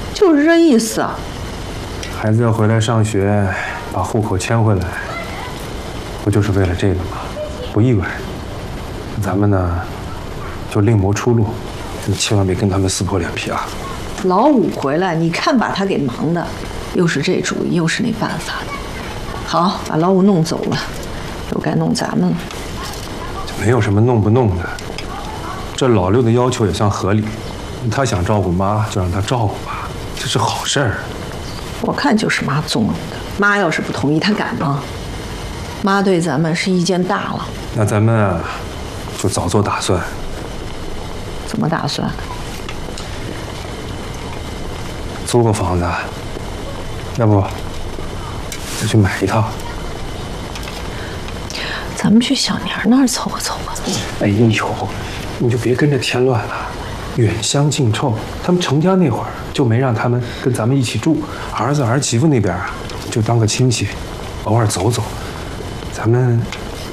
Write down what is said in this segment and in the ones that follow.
就是这意思。 孩子要回来上学，把户口迁回来，不就是为了这个吗？不意外。咱们呢，就另谋出路，你千万别跟他们撕破脸皮啊！ 老五回来，你看把他给忙的，又是这主意，又是那办法。好，把老五弄走了，又该弄咱们了。 没有什么弄不弄的，这老六的要求也算合理。他想照顾妈，就让他照顾吧，这是好事儿。 我看就是妈纵容的。妈要是不同意，他敢吗？妈对咱们是意见大了。 那咱们啊，就早做打算。 怎么打算？ 租个房子，要不再去买一套。 咱们去小年那儿凑合凑合。 哎呦，你就别跟着添乱了。远香近臭，他们成家那会儿就没让他们跟咱们一起住，儿子儿媳妇那边啊，就当个亲戚，偶尔走走。咱们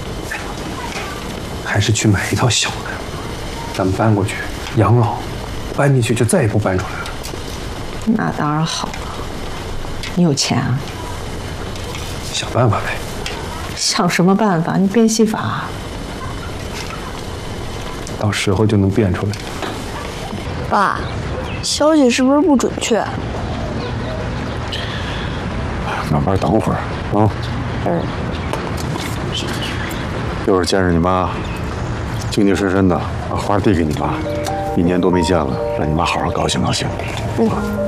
还是去买一套小的，咱们搬过去养老，搬进去就再也不搬出来了。 那当然好了。你有钱啊？ 想办法呗。 想什么办法？你变戏法啊？ 到时候就能变出来。 爸，消息是不是不准确？ 慢慢等会儿啊。一会儿见着你妈，精精神神的把花递给你妈，1年多没见了，让你妈好好高兴高兴。